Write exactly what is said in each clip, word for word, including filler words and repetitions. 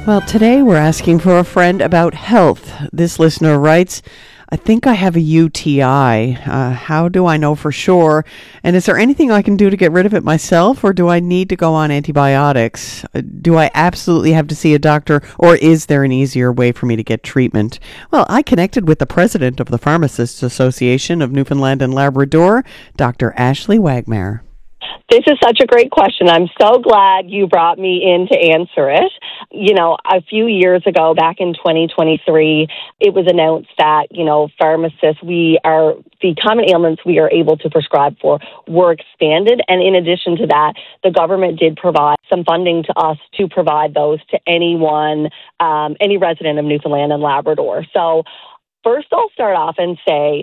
Well, today we're asking for a friend about health. This listener writes, I think I have a U T I. Uh, how do I know for sure? And is there anything I can do to get rid of it myself, or do I need to go on antibiotics? Uh, do I absolutely have to see a doctor, or is there an easier way for me to get treatment? Well, I connected with the president of the Pharmacists Association of Newfoundland and Labrador, Doctor Ashley Wagmare. This is such a great question. I'm so glad you brought me in to answer it. You know, a few years ago, back in twenty twenty-three, it was announced that, you know, pharmacists, we are, the common ailments we are able to prescribe for were expanded. And in addition to that, the government did provide some funding to us to provide those to anyone, um, any resident of Newfoundland and Labrador. So first, I'll start off and say,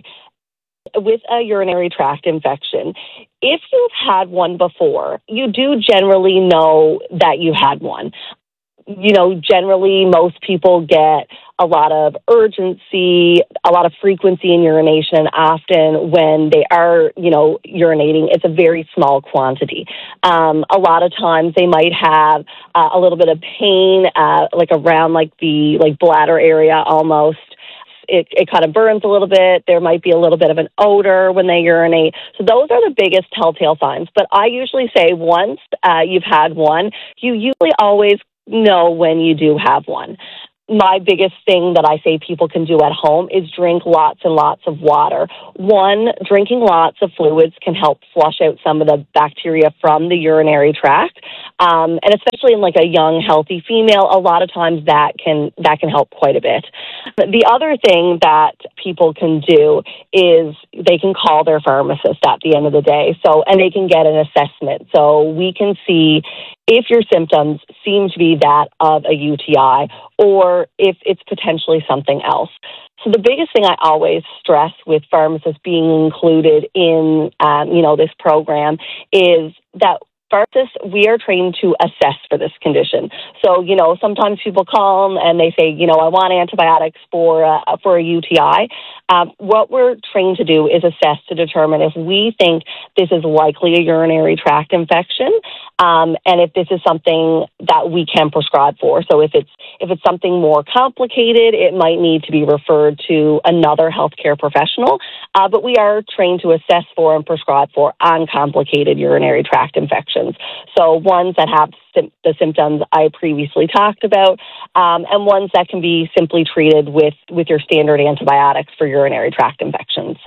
with a urinary tract infection, if you've had one before, you do generally know that you had one. You know, generally most people get a lot of urgency, a lot of frequency in urination, and often when they are, you know, urinating, it's a very small quantity. Um, a lot of times they might have uh, a little bit of pain, uh, like around like the like bladder area almost. It, it kind of burns a little bit. There might be a little bit of an odor when they urinate. So those are the biggest telltale signs. But I usually say once uh, you've had one, you usually always know when you do have one. My biggest thing that I say people can do at home is drink lots and lots of water. One, drinking lots of fluids can help flush out some of the bacteria from the urinary tract. Um, and especially in like a young, healthy female, a lot of times that can that can help quite a bit. The other thing that people can do is they can call their pharmacist at the end of the day. So, and they can get an assessment. So we can see if your symptoms seem to be that of a U T I or if it's potentially something else. So the biggest thing I always stress with pharmacists being included in, um, you know, this program is that pharmacists, we are trained to assess for this condition. So, you know, sometimes people call them and they say, you know, I want antibiotics for a, for a U T I. Um, what we're trained to do is assess to determine if we think this is likely a urinary tract infection, um, and if this is something that we can prescribe for. So if it's if it's something more complicated, it might need to be referred to another healthcare professional. Uh, but we are trained to assess for and prescribe for uncomplicated urinary tract infections. So ones that have sim- the symptoms I previously talked about, um, and ones that can be simply treated with, with your standard antibiotics for urinary tract infections.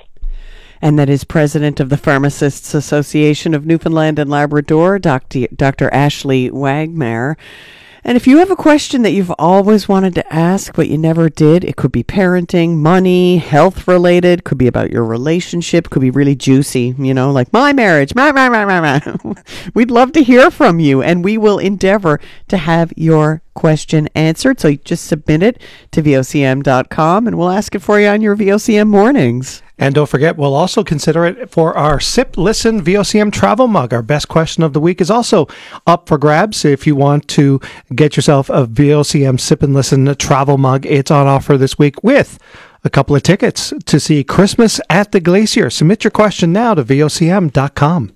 And that is President of the Pharmacists Association of Newfoundland and Labrador, Doctor Doctor Ashley Wagmare. And if you have a question that you've always wanted to ask but you never did, it could be parenting, money, health related, could be about your relationship, could be really juicy, you know, like my marriage. Rah, rah, rah, rah, rah. We'd love to hear from you, and we will endeavor to have your question answered. So you just submit it to V O C M dot com and we'll ask it for you on your V O C M mornings. And don't forget, we'll also consider it for our Sip Listen V O C M travel mug. Our best question of the week is also up for grabs. If you want to get yourself a V O C M Sip and Listen travel mug, it's on offer this week with a couple of tickets to see Christmas at the Glacier. Submit your question now to V O C M dot com.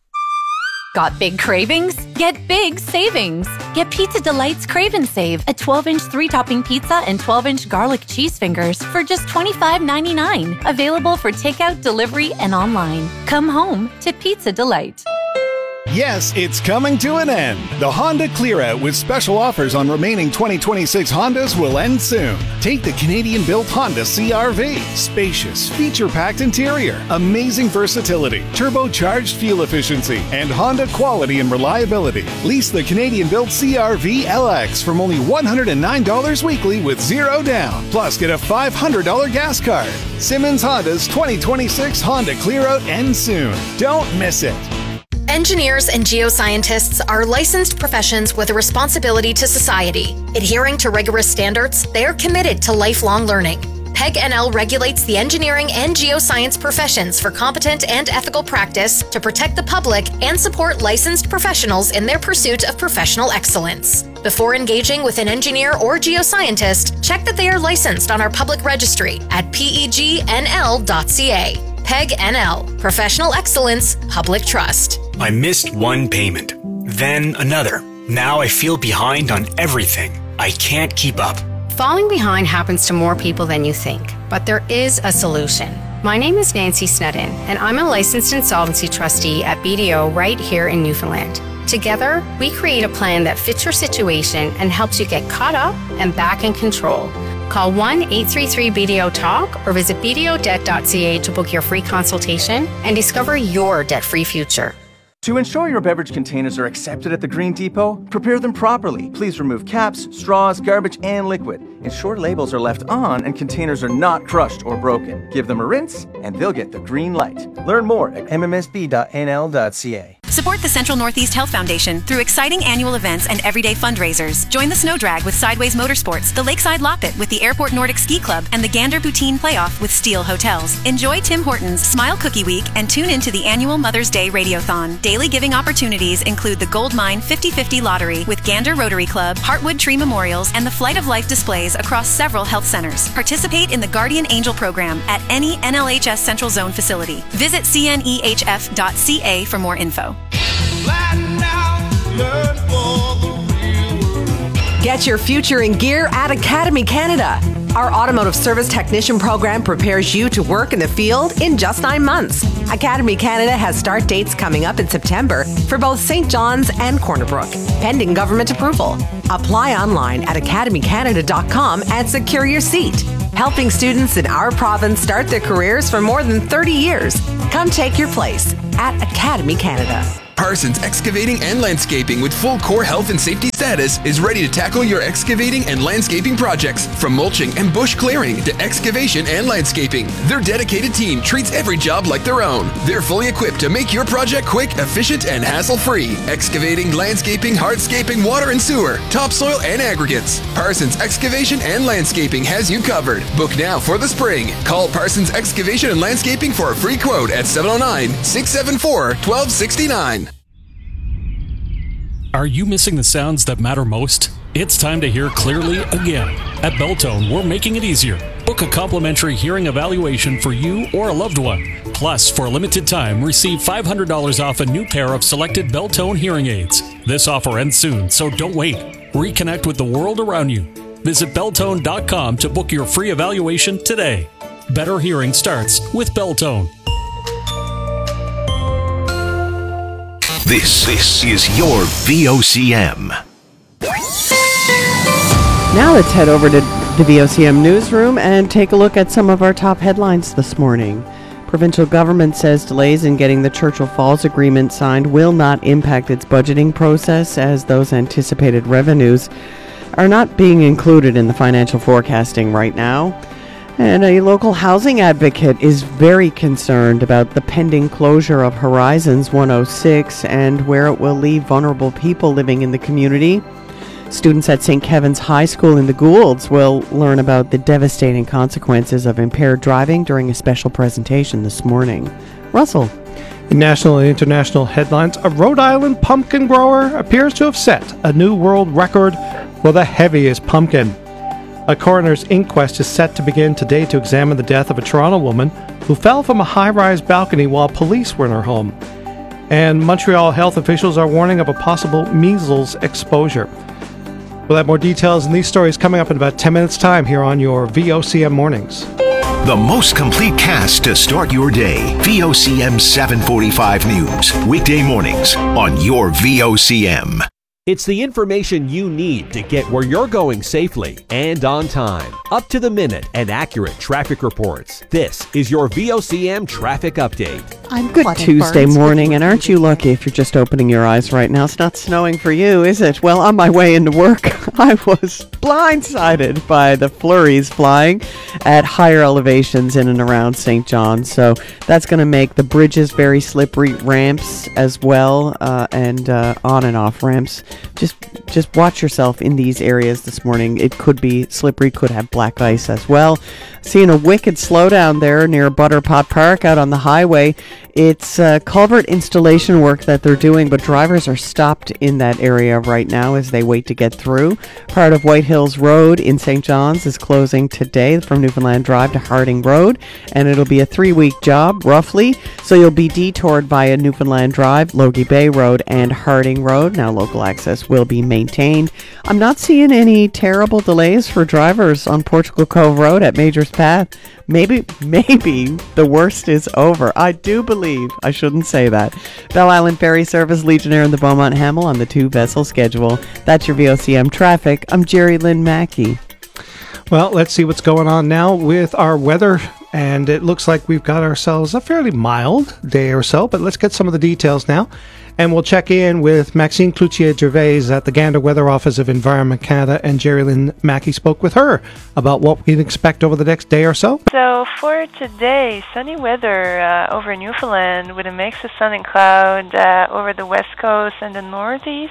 Got big cravings? Get big savings. Get Pizza Delight's Crave and Save, a twelve-inch three-topping pizza and twelve-inch garlic cheese fingers for just twenty-five ninety-nine. Available for takeout, delivery, and online. Come home to Pizza Delight. Yes, it's coming to an end. The Honda Clear Out with special offers on remaining twenty twenty-six Hondas will end soon. Take the Canadian-built Honda C R V. Spacious, feature-packed interior, amazing versatility, turbocharged fuel efficiency, and Honda quality and reliability. Lease the Canadian-built C R V L X from only one hundred nine dollars weekly with zero down. Plus, get a five hundred dollars gas card. Simmons Honda's twenty twenty-six Honda Clear Out ends soon. Don't miss it. Engineers and geoscientists are licensed professions with a responsibility to society. Adhering to rigorous standards, they are committed to lifelong learning. P E G N L regulates the engineering and geoscience professions for competent and ethical practice to protect the public and support licensed professionals in their pursuit of professional excellence. Before engaging with an engineer or geoscientist, check that they are licensed on our public registry at P E G N L dot C A. P E G N L, Professional Excellence, Public Trust. I missed one payment, then another. Now I feel behind on everything. I can't keep up. Falling behind happens to more people than you think, but there is a solution. My name is Nancy Snedden, and I'm a licensed insolvency trustee at B D O right here in Newfoundland. Together, we create a plan that fits your situation and helps you get caught up and back in control. Call one eight three three B D O TALK or visit b d o debt dot c a to book your free consultation and discover your debt-free future. To ensure your beverage containers are accepted at the Green Depot, prepare them properly. Please remove caps, straws, garbage, and liquid. Ensure labels are left on and containers are not crushed or broken. Give them a rinse and they'll get the green light. Learn more at m m s b dot n l dot c a. Support the Central Northeast Health Foundation through exciting annual events and everyday fundraisers. Join the Snow Drag with Sideways Motorsports, the Lakeside Loppet with the Airport Nordic Ski Club, and the Gander Poutine Playoff with Steel Hotels. Enjoy Tim Hortons Smile Cookie Week and tune into the annual Mother's Day Radiothon. Daily giving opportunities include the Gold Mine fifty fifty Lottery with Gander Rotary Club, Heartwood Tree Memorials, and the Flight of Life displays across several health centers. Participate in the Guardian Angel program at any N L H S Central Zone facility. Visit c n e h f dot c a for more info. Get your future in gear at Academy Canada. Our automotive service technician program prepares you to work in the field in just nine months. Academy Canada has start dates coming up in September for both Saint John's and Corner Brook, pending government approval. Apply online at academy canada dot com and secure your seat. Helping students in our province start their careers for more than thirty years. Come take your place at Academy Canada. Parsons Excavating and Landscaping with full core health and safety status is ready to tackle your excavating and landscaping projects. From mulching and bush clearing to excavation and landscaping, their dedicated team treats every job like their own. They're fully equipped to make your project quick, efficient, and hassle-free. Excavating, landscaping, hardscaping, water and sewer, topsoil, and aggregates. Parsons Excavation and Landscaping has you covered. Book now for the spring. Call Parsons Excavation and Landscaping for a free quote at seven oh nine, six seven four, one two six nine. Are you missing the sounds that matter most? It's time to hear clearly again. At Beltone, we're making it easier. Book a complimentary hearing evaluation for you or a loved one. Plus, for a limited time, receive five hundred dollars off a new pair of selected Beltone hearing aids. This offer ends soon, so don't wait. Reconnect with the world around you. Visit beltone dot com to book your free evaluation today. Better hearing starts with Beltone. This, this is your V O C M. Now let's head over to the V O C M newsroom and take a look at some of our top headlines this morning. Provincial government says delays in getting the Churchill Falls agreement signed will not impact its budgeting process, as those anticipated revenues are not being included in the financial forecasting right now. And a local housing advocate is very concerned about the pending closure of Horizons one oh six and where it will leave vulnerable people living in the community. Students at Saint Kevin's High School in the Goulds will learn about the devastating consequences of impaired driving during a special presentation this morning. Russell. In national and international headlines, a Rhode Island pumpkin grower appears to have set a new world record for the heaviest pumpkin. A coroner's inquest is set to begin today to examine the death of a Toronto woman who fell from a high-rise balcony while police were in her home. And Montreal health officials are warning of a possible measles exposure. We'll have more details in these stories coming up in about ten minutes' time here on your V O C M Mornings. The most complete cast to start your day. V O C M seven forty-five News. Weekday mornings on your V O C M. It's the information you need to get where you're going safely and on time. Up to the minute and accurate traffic reports. This is your V O C M Traffic Update. I'm good Tuesday morning, and aren't you lucky if you're just opening your eyes right now? It's not snowing for you, is it? Well, on my way into work, I was blindsided by the flurries flying at higher elevations in and around Saint John. So that's going to make the bridges very slippery, ramps as well, uh, and uh, on and off ramps. Just just watch yourself in these areas this morning. It could be slippery, could have black ice as well. Seeing a wicked slowdown there near Butterpot Park out on the highway. It's uh, culvert installation work that they're doing, but drivers are stopped in that area right now as they wait to get through. Part of White Hills Road in Saint John's is closing today from Newfoundland Drive to Harding Road, and it'll be a three-week job, roughly. So you'll be detoured via Newfoundland Drive, Logie Bay Road, and Harding Road. Now, local access will be maintained. I'm not seeing any terrible delays for drivers on Portugal Cove Road at Major's Path. Maybe, maybe the worst is over. I do believe, I shouldn't say that. Bell Island Ferry Service, Legionnaire, and the Beaumont Hamel on the two-vessel schedule. That's your V O C M traffic. I'm Jerry Lynn Mackey. Well, let's see what's going on now with our weather. And it looks like we've got ourselves a fairly mild day or so, but let's get some of the details now. And we'll check in with Maxine Cloutier-Gervais at the Gander Weather Office of Environment Canada, and Jerry Lynn Mackey spoke with her about what we can expect over the next day or so. So for today, sunny weather uh, over Newfoundland with a mix of sun and cloud uh, over the west coast and the northeast.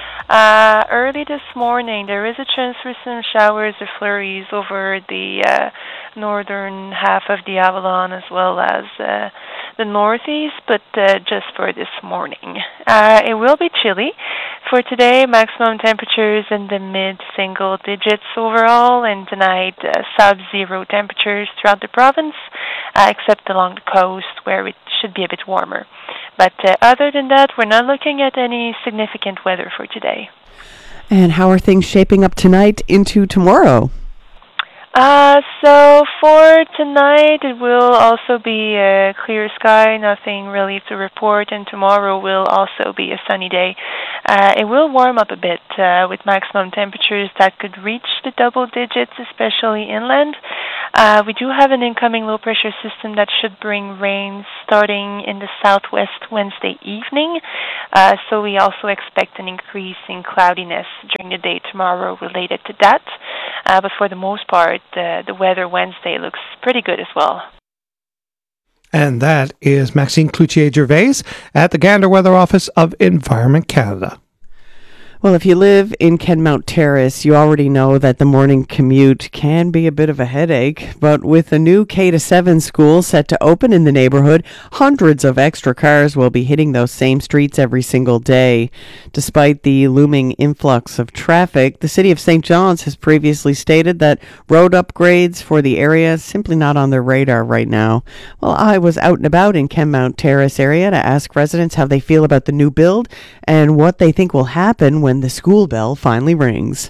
Uh, early this morning, there is a chance for some showers or flurries over the uh, northern half of the Avalon as well as uh, the northeast, but uh, just for this morning. Uh, it will be chilly. For today, maximum temperatures in the mid-single digits overall, and tonight, uh, sub-zero temperatures throughout the province, uh, except along the coast where it should be a bit warmer. But uh, other than that, we're not looking at any significant weather for today. And how are things shaping up tonight into tomorrow? Uh, so for tonight, it will also be a clear sky, nothing really to report, and tomorrow will also be a sunny day. Uh, it will warm up a bit uh, with maximum temperatures that could reach the double digits, especially inland. Uh, we do have an incoming low-pressure system that should bring rain starting in the southwest Wednesday evening, uh, so we also expect an increase in cloudiness during the day tomorrow related to that. Uh, but for the most part, uh, the weather Wednesday looks pretty good as well. And that is Maxine Cloutier-Gervais at the Gander Weather Office of Environment Canada. Well, if you live in Kenmount Terrace, you already know that the morning commute can be a bit of a headache. But with the new K to seven school set to open in the neighborhood, hundreds of extra cars will be hitting those same streets every single day. Despite the looming influx of traffic, the City of Saint John's has previously stated that road upgrades for the area is simply not on their radar right now. Well, I was out and about in Kenmount Terrace area to ask residents how they feel about the new build and what they think will happen when when the school bell finally rings.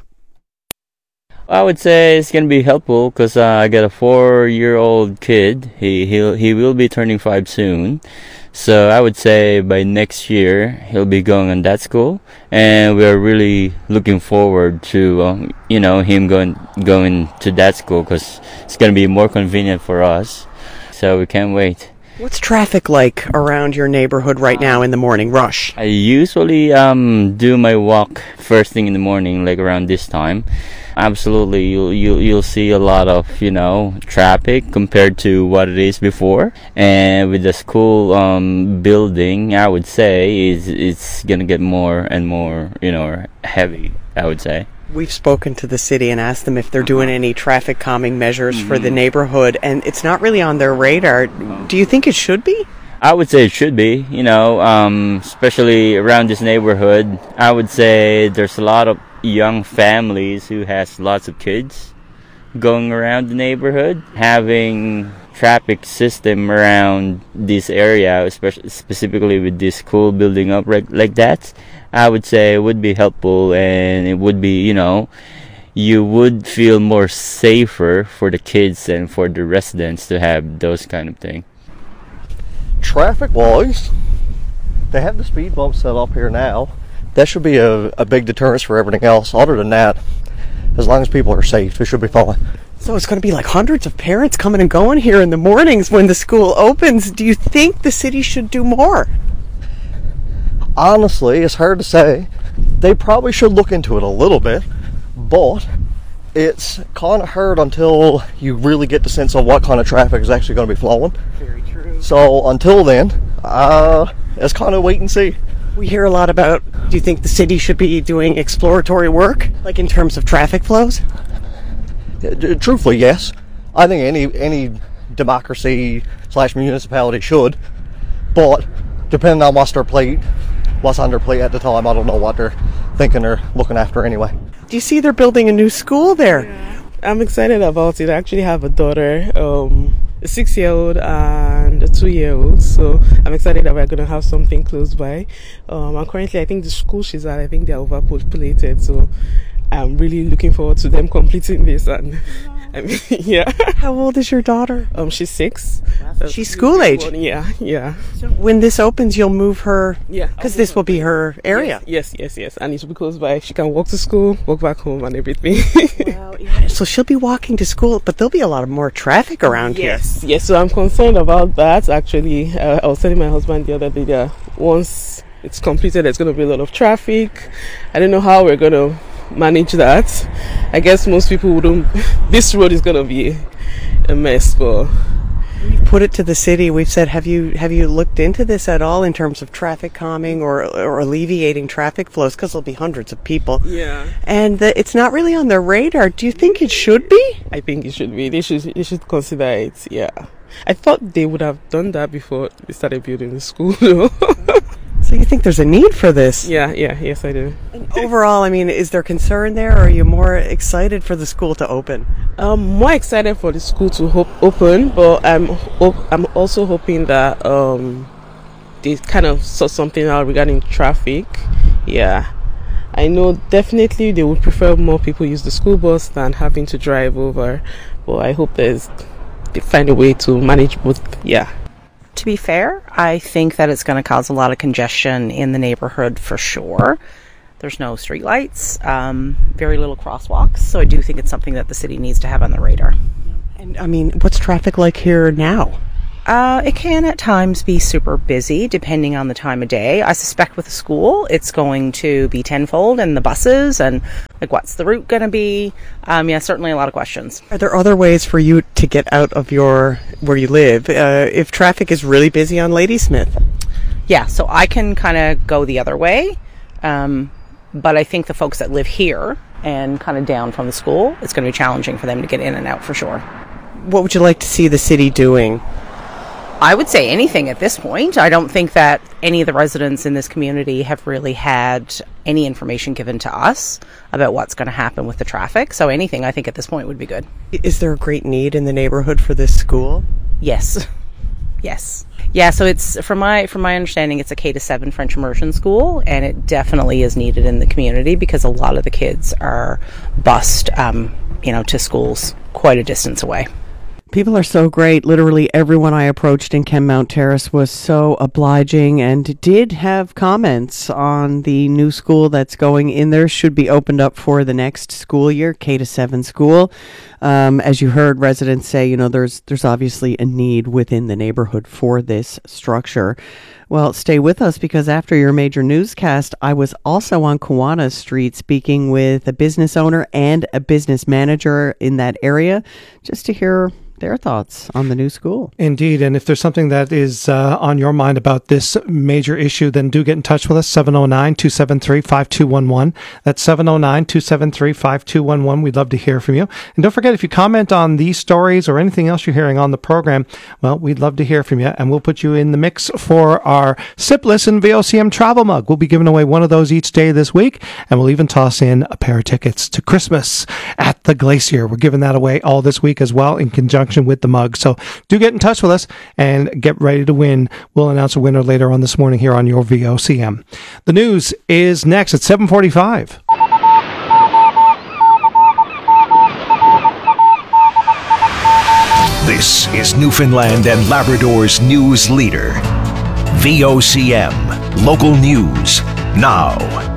I would say it's going to be helpful because uh, I got a four-year-old kid. He he he will be turning five soon, so I would say by next year he'll be going on that school, and we're really looking forward to um, you know him going going to that school because it's going to be more convenient for us. So we can't wait. What's traffic like around your neighborhood right now in the morning rush? I usually um do my walk first thing in the morning, like around this time. Absolutely, you'll you'll you'll see a lot of you know traffic compared to what it is before. And with the school um building, I would say is it's gonna get more and more you know heavy. I would say. We've spoken to the city and asked them if they're doing any traffic calming measures mm-hmm. for the neighborhood, and it's not really on their radar. Do you think it should be? I would say it should be, you know, um, especially around this neighborhood. I would say there's a lot of young families who has lots of kids going around the neighborhood. Having traffic system around this area, especially specifically with this school building up right, like that, I would say it would be helpful, and it would be, you know, you would feel more safer for the kids and for the residents to have those kind of thing. Traffic-wise, they have the speed bump set up here now. That should be a, a big deterrence for everything else. Other than that, as long as people are safe, it should be fine. So it's going to be like hundreds of parents coming and going here in the mornings when the school opens. Do you think the city should do more? Honestly, it's hard to say. They probably should look into it a little bit, but it's kind of hard until you really get the sense of what kind of traffic is actually going to be flowing. Very true. So until then, uh, it's kind of wait and see. We hear a lot about, do you think the city should be doing exploratory work, like in terms of traffic flows? Truthfully, yes. I think any any democracy slash municipality should. But depending on what's their plate, what's on their plate at the time, I don't know what they're thinking or looking after anyway. Do you see they're building a new school there? Yeah. I'm excited about it. I actually have a daughter, um, a six-year-old and a two-year-old, so I'm excited that we're going to have something close by. Um, and currently, I think the school she's at, I think they're overpopulated, so I'm really looking forward to them completing this. And I mean, yeah. How old is your daughter? Um, she's six. So she's school age. One, yeah, yeah. So when this opens, you'll move her. Yeah, because this will be her area. Yes, yes, yes, yes. And it will be close by. She can walk to school, walk back home, and everything. Well, yeah. So she'll be walking to school, but there'll be a lot of more traffic around yes. here. Yes. So I'm concerned about that. Actually, uh, I was telling my husband the other day that once it's completed, there's going to be a lot of traffic. I don't know how we're going to manage that. I guess most people wouldn't. This road is going to be a mess, but we've put it to the city. We've said, have you have you looked into this at all in terms of traffic calming or or alleviating traffic flows, because there'll be hundreds of people. Yeah. And the, it's not really on their radar. Do you think it should be? I think it should be. They should they should consider it. Yeah. I thought they would have done that before they started building the school. So you think there's a need for this? Yeah, yeah, yes I do. And overall, I mean, is there concern there, or are you more excited for the school to open? I'm more excited for the school to hope open, but I'm hope, I'm also hoping that um, they kind of sort something out regarding traffic. Yeah, I know definitely they would prefer more people use the school bus than having to drive over, but I hope there's they find a way to manage both. Yeah. To be fair, I think that it's going to cause a lot of congestion in the neighborhood for sure. There's no streetlights, um, very little crosswalks, so I do think it's something that the city needs to have on the radar. And I mean, what's traffic like here now? Uh, it can at times be super busy depending on the time of day. I suspect with the school it's going to be tenfold, and the buses, and like what's the route going to be? Um, yeah, certainly a lot of questions. Are there other ways for you to get out of your where you live uh, if traffic is really busy on Ladysmith? Yeah, so I can kind of go the other way, um, but I think the folks that live here and kind of down from the school, it's going to be challenging for them to get in and out for sure. What would you like to see the city doing? I would say anything at this point. I don't think that any of the residents in this community have really had any information given to us about what's going to happen with the traffic. So anything, I think, at this point would be good. Is there a great need in the neighborhood for this school? Yes. Yes. Yeah, so it's, from my from my understanding, it's a K to seven French immersion school, and it definitely is needed in the community because a lot of the kids are bused, um, you know, to schools quite a distance away. People are so great. Literally everyone I approached in Kenmount Terrace was so obliging and did have comments on the new school that's going in there. Should be opened up for the next school year, K to seven school. Um, as you heard residents say, you know, there's there's obviously a need within the neighborhood for this structure. Well, stay with us, because after your major newscast, I was also on Kiwanis Street speaking with a business owner and a business manager in that area just to hear their thoughts on the new school. Indeed. And if there's something that is uh, on your mind about this major issue, then do get in touch with us, seven oh nine, two seven three, five two one one. That's seven oh nine, two seven three, five two one one. We'd love to hear from you. And don't forget, if you comment on these stories or anything else you're hearing on the program, well, we'd love to hear from you, and we'll put you in the mix for our Sip Listen V O C M travel mug. We'll be giving away one of those each day this week, and we'll even toss in a pair of tickets to Christmas at the Glacier. We're giving that away all this week as well, in conjunction with the mug. So do get in touch with us and get ready to win. We'll announce a winner later on this morning here on your V O C M. The news is next at seven forty-five. This is Newfoundland and Labrador's news leader. V O C M. Local news now.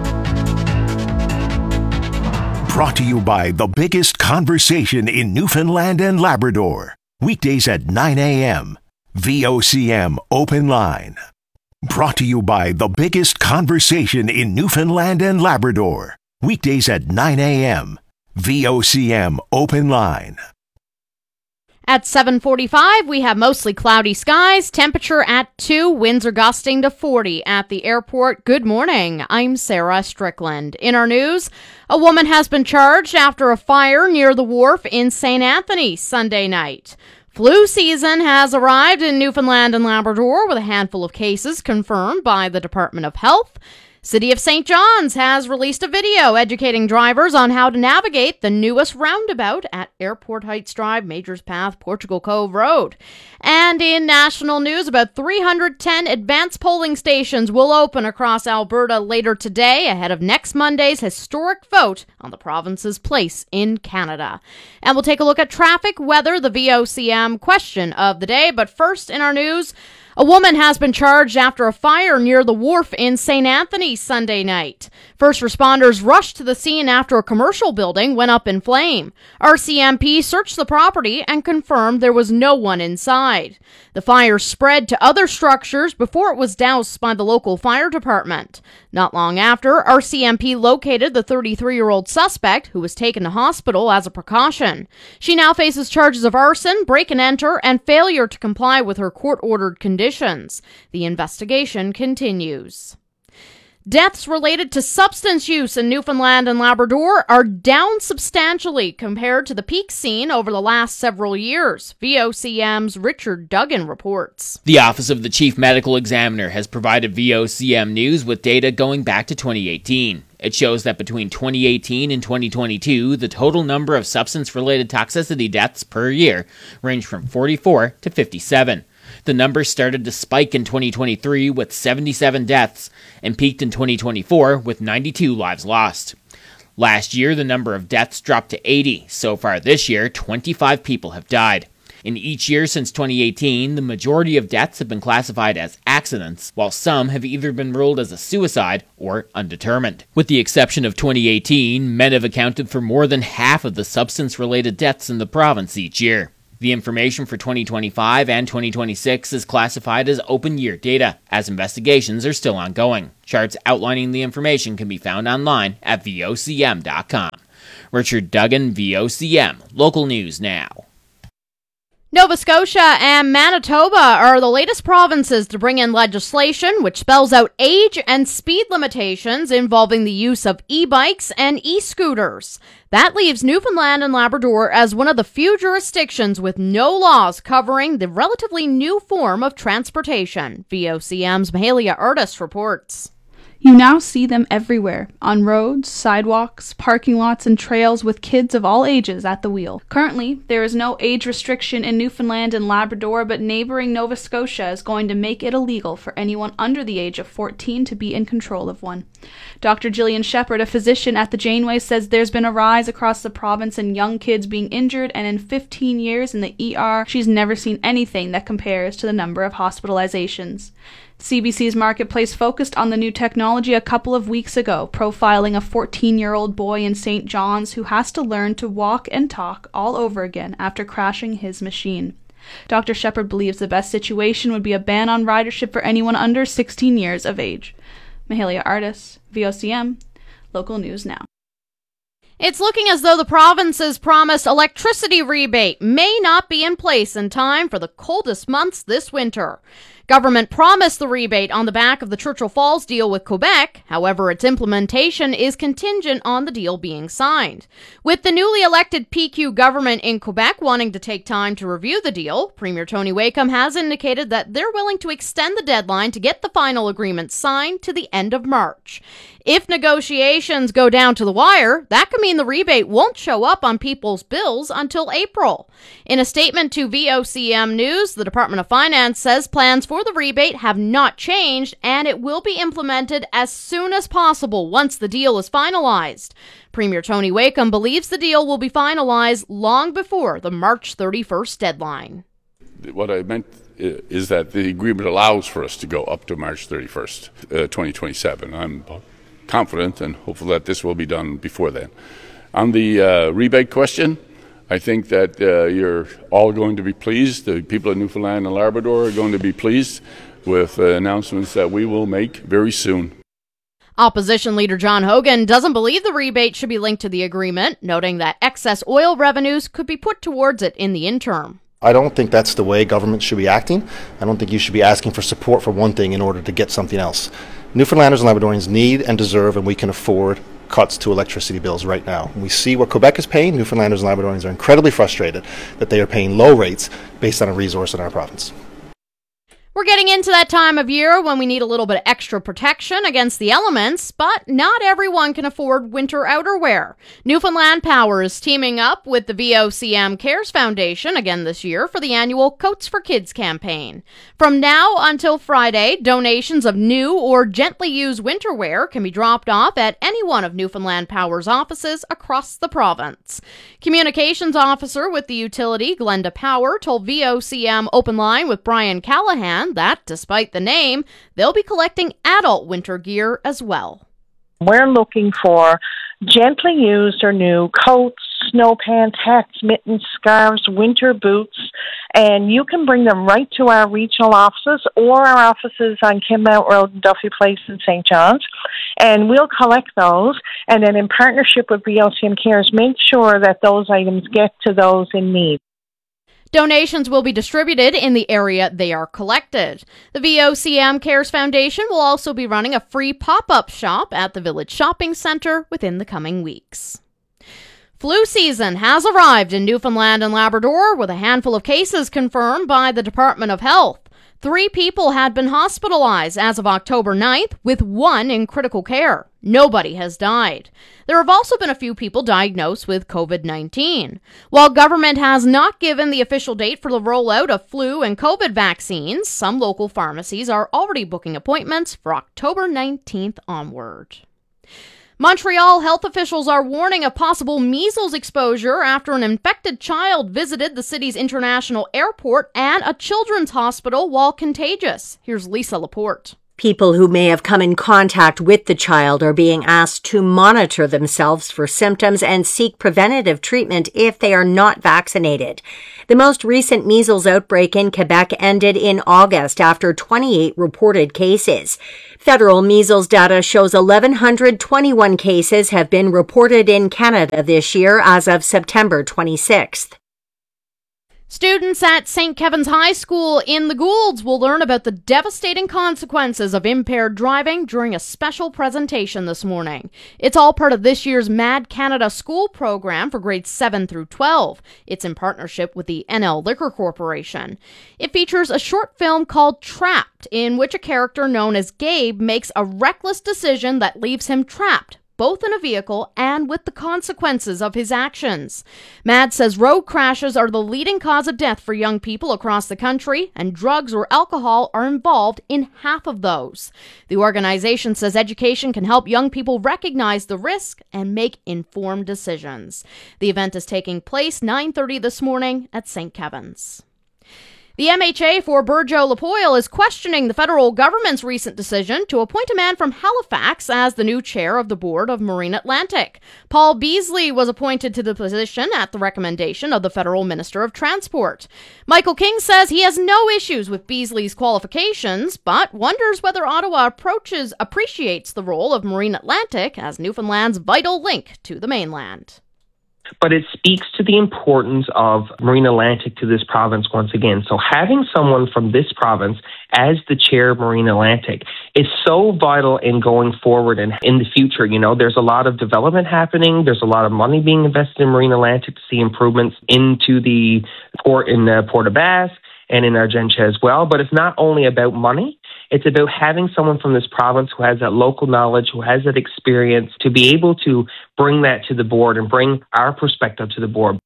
Brought to you by the biggest conversation in Newfoundland and Labrador. Weekdays at nine a.m. V O C M Open Line. Brought to you by the biggest conversation in Newfoundland and Labrador. Weekdays at nine a.m. V O C M Open Line. At seven forty-five, we have mostly cloudy skies, temperature at two, winds are gusting to forty at the airport. Good morning, I'm Sarah Strickland. In our news, a woman has been charged after a fire near the wharf in Saint Anthony Sunday night. Flu season has arrived in Newfoundland and Labrador with a handful of cases confirmed by the Department of Health. City of Saint John's has released a video educating drivers on how to navigate the newest roundabout at Airport Heights Drive, Majors Path, Portugal Cove Road. And in national news, about three hundred ten advanced polling stations will open across Alberta later today ahead of next Monday's historic vote on the province's place in Canada. And we'll take a look at traffic, weather, the V O C M question of the day. But first in our news, a woman has been charged after a fire near the wharf in Saint Anthony Sunday night. First responders rushed to the scene after a commercial building went up in flame. R C M P searched the property and confirmed there was no one inside. The fire spread to other structures before it was doused by the local fire department. Not long after, R C M P located the thirty-three-year-old suspect who was taken to hospital as a precaution. She now faces charges of arson, break and enter, and failure to comply with her court-ordered conditions. The investigation continues. Deaths related to substance use in Newfoundland and Labrador are down substantially compared to the peak seen over the last several years. V O C M's Richard Duggan reports. The Office of the Chief Medical Examiner has provided V O C M News with data going back to twenty eighteen. It shows that between twenty eighteen and twenty twenty-two, the total number of substance-related toxicity deaths per year ranged from forty-four to fifty-seven. The numbers started to spike in twenty twenty-three with seventy-seven deaths and peaked in twenty twenty-four with ninety-two lives lost. Last year, the number of deaths dropped to eighty. So far this year, twenty-five people have died. In each year since twenty eighteen, the majority of deaths have been classified as accidents, while some have either been ruled as a suicide or undetermined. With the exception of twenty eighteen, men have accounted for more than half of the substance-related deaths in the province each year. The information for twenty twenty-five and twenty twenty-six is classified as open year data, as investigations are still ongoing. Charts outlining the information can be found online at V O C M dot com. Richard Duggan, V O C M, Local News Now. Nova Scotia and Manitoba are the latest provinces to bring in legislation which spells out age and speed limitations involving the use of e-bikes and e-scooters. That leaves Newfoundland and Labrador as one of the few jurisdictions with no laws covering the relatively new form of transportation. V O C M's Mahalia Artis reports. You now see them everywhere, on roads, sidewalks, parking lots, and trails with kids of all ages at the wheel. Currently, there is no age restriction in Newfoundland and Labrador, but neighboring Nova Scotia is going to make it illegal for anyone under the age of fourteen to be in control of one. Doctor Gillian Shepherd, a physician at the Janeway, says there's been a rise across the province in young kids being injured, and in fifteen years in the E R, she's never seen anything that compares to the number of hospitalizations. C B C's Marketplace focused on the new technology a couple of weeks ago, profiling a fourteen-year-old boy in Saint John's who has to learn to walk and talk all over again after crashing his machine. Doctor Shepherd believes the best situation would be a ban on ridership for anyone under sixteen years of age. Mahalia Artis, V O C M, Local News Now. It's looking as though the province's promised electricity rebate may not be in place in time for the coldest months this winter. Government promised the rebate on the back of the Churchill Falls deal with Quebec. However, its implementation is contingent on the deal being signed. With the newly elected P Q government in Quebec wanting to take time to review the deal, Premier Tony Wakeham has indicated that they're willing to extend the deadline to get the final agreement signed to the end of March. If negotiations go down to the wire, that could mean the rebate won't show up on people's bills until April. In a statement to V O C M News, the Department of Finance says plans for the rebate have not changed and it will be implemented as soon as possible once the deal is finalized. Premier Tony Wakeham believes the deal will be finalized long before the March thirty-first deadline. What I meant is that the agreement allows for us to go up to March thirty-first, uh, twenty twenty-seven. I'm confident and hopeful that this will be done before then. On the uh, rebate question, I think that uh, you're all going to be pleased. The people of Newfoundland and Labrador are going to be pleased with uh, announcements that we will make very soon. Opposition leader John Hogan doesn't believe the rebate should be linked to the agreement, noting that excess oil revenues could be put towards it in the interim. I don't think that's the way government should be acting. I don't think you should be asking for support for one thing in order to get something else. Newfoundlanders and Labradorians need and deserve, and we can afford, cuts to electricity bills right now. We see what Quebec is paying. Newfoundlanders and Labradorians are incredibly frustrated that they are paying low rates based on a resource in our province. We're getting into that time of year when we need a little bit of extra protection against the elements, but not everyone can afford winter outerwear. Newfoundland Power is teaming up with the V O C M Cares Foundation again this year for the annual Coats for Kids campaign. From now until Friday, donations of new or gently used winter wear can be dropped off at any one of Newfoundland Power's offices across the province. Communications Officer with the utility, Glenda Power, told V O C M Open Line with Brian Callahan that, despite the name, they'll be collecting adult winter gear as well. We're looking for gently used or new coats, snow pants, hats, mittens, scarves, winter boots, and you can bring them right to our regional offices or our offices on Kinmount Road and Duffy Place in Saint John's, and we'll collect those, and then in partnership with V O C M Cares, make sure that those items get to those in need. Donations will be distributed in the area they are collected. The V O C M Cares Foundation will also be running a free pop-up shop at the Village Shopping Centre within the coming weeks. Flu season has arrived in Newfoundland and Labrador with a handful of cases confirmed by the Department of Health. Three people had been hospitalized as of October ninth, with one in critical care. Nobody has died. There have also been a few people diagnosed with covid nineteen. While government has not given the official date for the rollout of flu and COVID vaccines, some local pharmacies are already booking appointments for October nineteenth onward. Montreal health officials are warning of possible measles exposure after an infected child visited the city's international airport and a children's hospital while contagious. Here's Lisa Laporte. People who may have come in contact with the child are being asked to monitor themselves for symptoms and seek preventative treatment if they are not vaccinated. The most recent measles outbreak in Quebec ended in August after twenty-eight reported cases. Federal measles data shows one thousand one hundred twenty-one cases have been reported in Canada this year as of September twenty-sixth. Students at Saint Kevin's High School in the Goulds will learn about the devastating consequences of impaired driving during a special presentation this morning. It's all part of this year's Mad Canada School program for grades seven through twelve. It's in partnership with the N L Liquor Corporation. It features a short film called Trapped, in which a character known as Gabe makes a reckless decision that leaves him trapped, both in a vehicle and with the consequences of his actions. Mad says road crashes are the leading cause of death for young people across the country, and drugs or alcohol are involved in half of those. The organization says education can help young people recognize the risk and make informed decisions. The event is taking place nine thirty this morning at Saint Kevin's. The M H A for Burjo-Lapoille is questioning the federal government's recent decision to appoint a man from Halifax as the new chair of the board of Marine Atlantic. Paul Beasley was appointed to the position at the recommendation of the federal Minister of Transport. Michael King says he has no issues with Beasley's qualifications, but wonders whether Ottawa approaches appreciates the role of Marine Atlantic as Newfoundland's vital link to the mainland. But it speaks to the importance of Marine Atlantic to this province once again. So having someone from this province as the chair of Marine Atlantic is so vital in going forward and in the future. You know, there's a lot of development happening. There's a lot of money being invested in Marine Atlantic to see improvements into the port in uh, Port aux Basques and in Argentia as well. But it's not only about money. It's about having someone from this province who has that local knowledge, who has that experience, to be able to bring that to the board and bring our perspective to the board.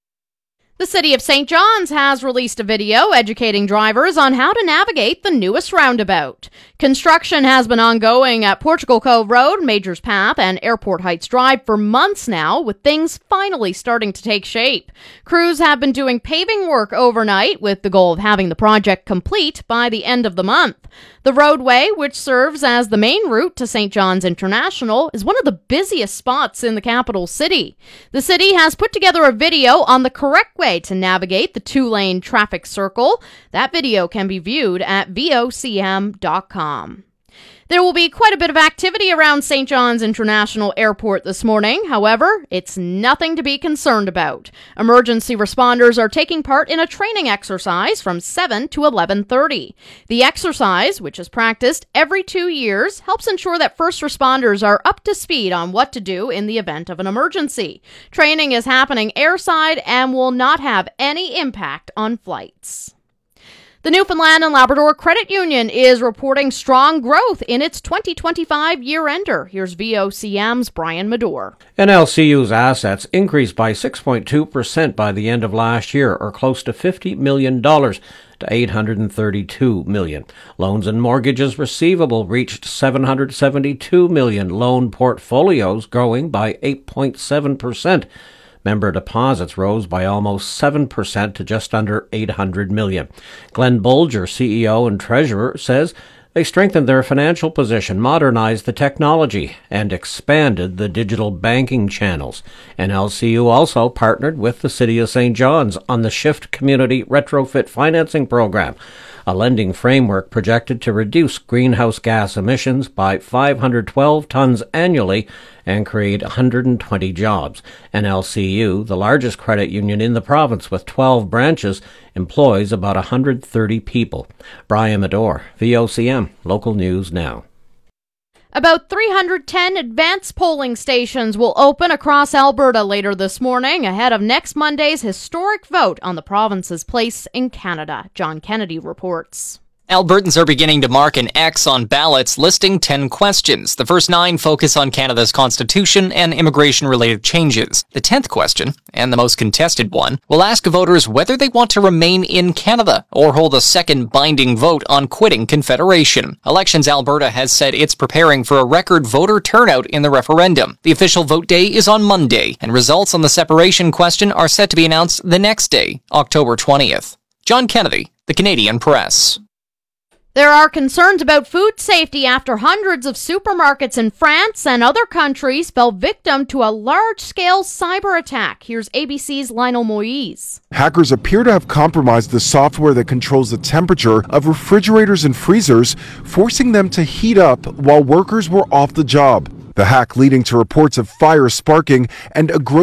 The City of Saint John's has released a video educating drivers on how to navigate the newest roundabout. Construction has been ongoing at Portugal Cove Road, Majors Path, and Airport Heights Drive for months now, with things finally starting to take shape. Crews have been doing paving work overnight with the goal of having the project complete by the end of the month. The roadway, which serves as the main route to Saint John's International, is one of the busiest spots in the capital city. The city has put together a video on the correct way to navigate the two-lane traffic circle. That video can be viewed at V O C M dot com. There will be quite a bit of activity around Saint John's International Airport this morning. However, it's nothing to be concerned about. Emergency responders are taking part in a training exercise from seven to eleven thirty. The exercise, which is practiced every two years, helps ensure that first responders are up to speed on what to do in the event of an emergency. Training is happening airside and will not have any impact on flights. The Newfoundland and Labrador Credit Union is reporting strong growth in its twenty twenty-five year-ender. Here's V O C M's Brian Medore. N L C U's assets increased by six point two percent by the end of last year, or close to fifty million dollars to eight hundred thirty-two million dollars. Loans and mortgages receivable reached seven hundred seventy-two million dollars, loan portfolios growing by eight point seven percent. Member deposits rose by almost seven percent to just under eight hundred million dollars. Glenn Bolger, C E O and Treasurer, says they strengthened their financial position, modernized the technology, and expanded the digital banking channels. N L C U also partnered with the City of Saint John's on the Shift Community Retrofit Financing Program, a lending framework projected to reduce greenhouse gas emissions by five hundred twelve tons annually and create one hundred twenty jobs. N L C U, the largest credit union in the province with twelve branches, employs about one hundred thirty people. Brian Medore, V O C M, Local News Now. About three hundred ten advanced polling stations will open across Alberta later this morning ahead of next Monday's historic vote on the province's place in Canada. John Kennedy reports. Albertans are beginning to mark an X on ballots listing ten questions. The first nine focus on Canada's constitution and immigration-related changes. The tenth question, and the most contested one, will ask voters whether they want to remain in Canada or hold a second binding vote on quitting Confederation. Elections Alberta has said it's preparing for a record voter turnout in the referendum. The official vote day is on Monday, and results on the separation question are set to be announced the next day, October twentieth. John Kennedy, The Canadian Press. There are concerns about food safety after hundreds of supermarkets in France and other countries fell victim to a large-scale cyber attack. Here's A B C's Lionel Moise. Hackers appear to have compromised the software that controls the temperature of refrigerators and freezers, forcing them to heat up while workers were off the job. The hack leading to reports of fire sparking and a gross